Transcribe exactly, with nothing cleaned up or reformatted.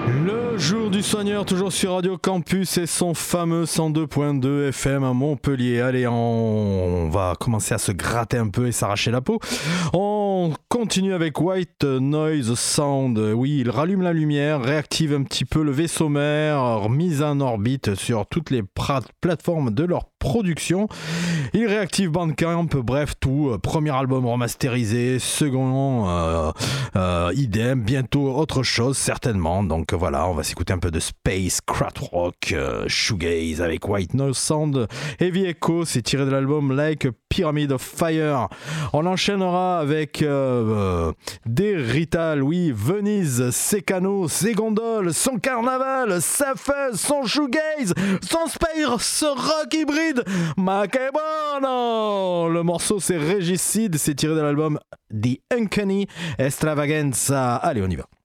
Le jour du soigneur, toujours sur Radio Campus et son fameux cent deux point deux F M à Montpellier. Allez, on va commencer à se gratter un peu et s'arracher la peau. On continue avec White Noise Sound. Oui, il rallume la lumière, réactive un petit peu le vaisseau mère, mise en orbite sur toutes les pra- plateformes de leur production. Il réactive Bandcamp, bref, tout. Premier album remasterisé, second euh, euh, idem, bientôt autre chose, certainement. Donc voilà, on va s'écouter un peu de Space, Krautrock, euh, Shoegaze avec White Noise Sound. Heavy Echo, c'est tiré de l'album Like a Pyramid of Fire. On enchaînera avec euh, euh, des Rital, oui, Venise, ses canaux, ses gondoles, son carnaval, sa fuzz, son shoegaze, son space rock hybride, ma que bueno. Le morceau c'est Regicide, c'est tiré de l'album The Uncanny Extravaganza. Allez, on y va.